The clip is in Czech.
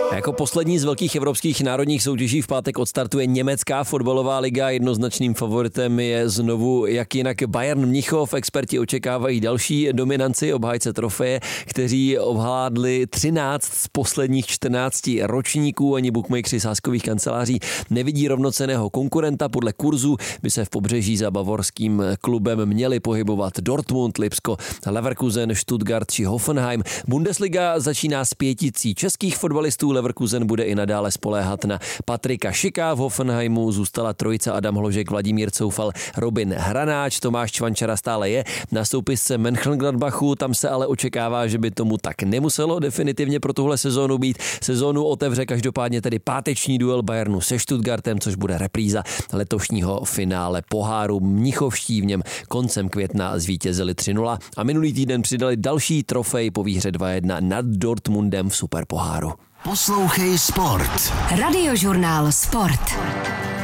A jako poslední z velkých evropských národních soutěží v pátek odstartuje německá fotbalová liga. Jednoznačným favoritem je znovu jak jinak Bayern Mnichov. Experti očekávají další dominanci obhájce trofeje, kteří ovládli 13 z posledních 14 ročníků. Ani bookmakeri sázkových kanceláří nevidí rovnocenného konkurenta. Podle kurzu by se v pobřeží za bavorským klubem měli pohybovat Dortmund, Lipsko, Leverkusen, Stuttgart či Hoffenheim. Bundesliga začíná s 5 českých fotbalistů. Leverkusen bude i nadále spoléhat na Patrika Šika. V Hoffenheimu zůstala trojice Adam Hložek, Vladimír Coufal, Robin Hranáč, Tomáš Čvančara stále je na soupisce Mönchengladbachu, tam se ale očekává, že by tomu tak nemuselo definitivně pro tuhle sezónu být. Sezónu otevře každopádně tedy páteční duel Bayernu se Stuttgartem, což bude repríza letošního finále poháru. Mnichovští v něm koncem května zvítězili 3-0 a minulý týden přidali další trofej po výhře 2-1 nad Dortmundem v superpoháru. Poslouchej Sport. Radiožurnál Sport.